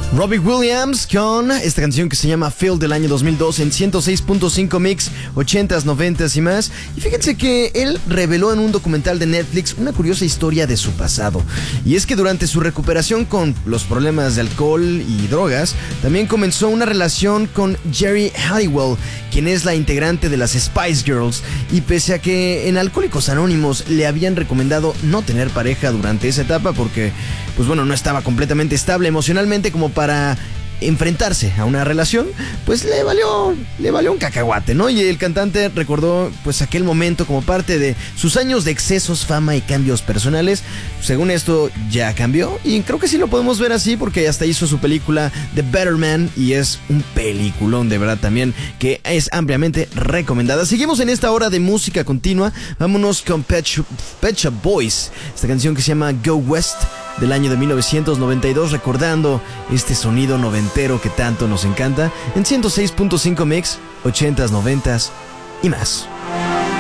Robbie Williams con esta canción que se llama Feel del año 2002 en 106.5 Mix, 80s, 90s y más. Y fíjense que él reveló en un documental de Netflix una curiosa historia de su pasado. Y es que durante su recuperación con los problemas de alcohol y drogas, también comenzó una relación con Geri Halliwell, quien es la integrante de las Spice Girls. Y pese a que en Alcohólicos Anónimos le habían recomendado no tener pareja durante esa etapa porque, pues bueno, no estaba completamente estable emocionalmente como para enfrentarse a una relación, pues le valió un cacahuate, ¿no? Y el cantante recordó pues aquel momento como parte de sus años de excesos, fama y cambios personales. Según esto ya cambió y creo que sí lo podemos ver así porque hasta hizo su película The Better Man y es un peliculón de verdad también que es ampliamente recomendada. Seguimos en esta hora de música continua, vámonos con Pet Shop Boys, esta canción que se llama Go West del año de 1992, recordando este sonido noventero que tanto nos encanta en 106.5 Mix, 80s, 90s y más.